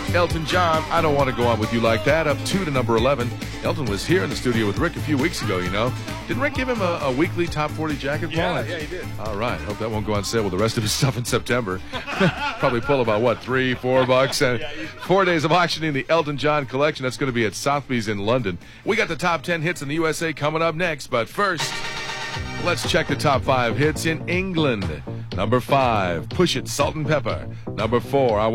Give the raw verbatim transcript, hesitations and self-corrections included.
Elton John, I Don't Want to Go On With You Like That, up two to number eleven. Elton was here in the studio with Rick a few weeks ago, you know. Didn't Rick give him a, a weekly top forty jacket? Yeah, Paul? yeah, he did. All right. Hope that won't go on sale with the rest of his stuff in September. Probably pull about, what, three, four bucks? And four days of auctioning the Elton John collection. That's going to be at Sotheby's in London. We got the top ten hits in the U S A coming up next, but first, let's check the top five hits in England. Number five, Push It, Salt and Pepper. Number four, I